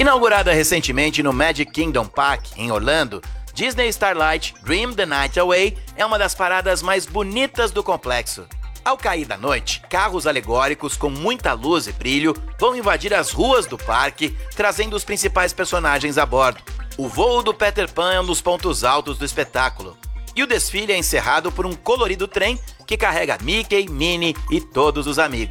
Inaugurada recentemente no Magic Kingdom Park, em Orlando, Disney Starlight Dream the Night Away é uma das paradas mais bonitas do complexo. Ao cair da noite, carros alegóricos com muita luz e brilho vão invadir as ruas do parque, trazendo os principais personagens a bordo. O voo do Peter Pan é um dos pontos altos do espetáculo. E o desfile é encerrado por um colorido trem que carrega Mickey, Minnie e todos os amigos.